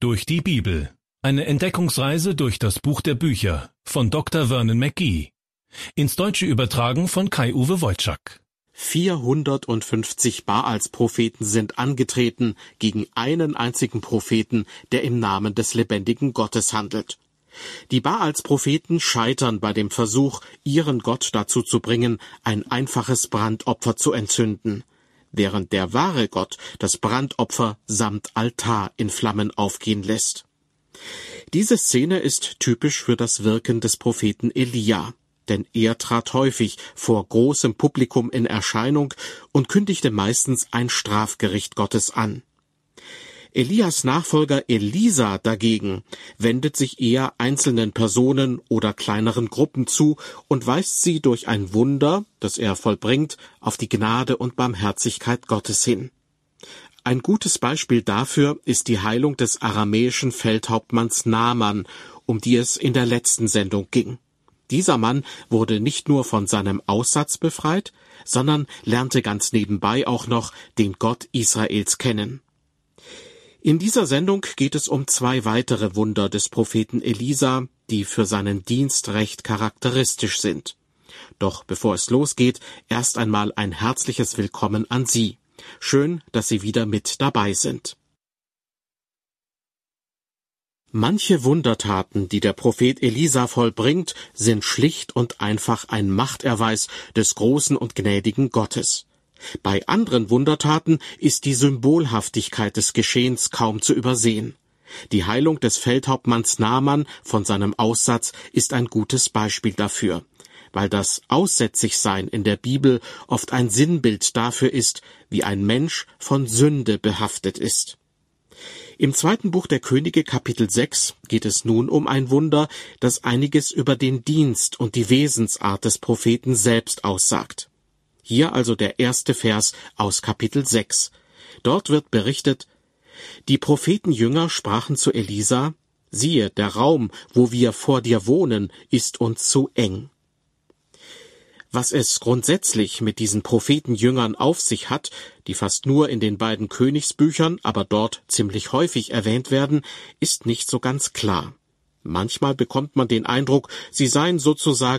Durch die Bibel. Eine Entdeckungsreise durch das Buch der Bücher von Dr. Vernon McGee. Ins Deutsche übertragen von Kai-Uwe Wojczak. 450 Baals-Propheten sind angetreten gegen einen einzigen Propheten, der im Namen des lebendigen Gottes handelt. Die Baals-Propheten scheitern bei dem Versuch, ihren Gott dazu zu bringen, ein einfaches Brandopfer zu entzünden, während der wahre Gott das Brandopfer samt Altar in Flammen aufgehen lässt. Diese Szene ist typisch für das Wirken des Propheten Elia, denn er trat häufig vor großem Publikum in Erscheinung und kündigte meistens ein Strafgericht Gottes an. Elias Nachfolger Elisa dagegen wendet sich eher einzelnen Personen oder kleineren Gruppen zu und weist sie durch ein Wunder, das er vollbringt, auf die Gnade und Barmherzigkeit Gottes hin. Ein gutes Beispiel dafür ist die Heilung des aramäischen Feldhauptmanns Naaman, um die es in der letzten Sendung ging. Dieser Mann wurde nicht nur von seinem Aussatz befreit, sondern lernte ganz nebenbei auch noch den Gott Israels kennen. In dieser Sendung geht es um 2 weitere Wunder des Propheten Elisa, die für seinen Dienst recht charakteristisch sind. Doch bevor es losgeht, erst einmal ein herzliches Willkommen an Sie. Schön, dass Sie wieder mit dabei sind. Manche Wundertaten, die der Prophet Elisa vollbringt, sind schlicht und einfach ein Machterweis des großen und gnädigen Gottes. Bei anderen Wundertaten ist die Symbolhaftigkeit des Geschehens kaum zu übersehen. Die Heilung des Feldhauptmanns Naaman von seinem Aussatz ist ein gutes Beispiel dafür, weil das Aussätzigsein in der Bibel oft ein Sinnbild dafür ist, wie ein Mensch von Sünde behaftet ist. Im 2. Buch der Könige, Kapitel 6, geht es nun um ein Wunder, das einiges über den Dienst und die Wesensart des Propheten selbst aussagt. Hier also der erste Vers aus Kapitel 6. Dort wird berichtet: Die Prophetenjünger sprachen zu Elisa: Siehe, der Raum, wo wir vor dir wohnen, ist uns zu eng. Was es grundsätzlich mit diesen Prophetenjüngern auf sich hat, die fast nur in den beiden Königsbüchern, aber dort ziemlich häufig erwähnt werden, ist nicht so ganz klar. Manchmal bekommt man den Eindruck, sie seien sozusagen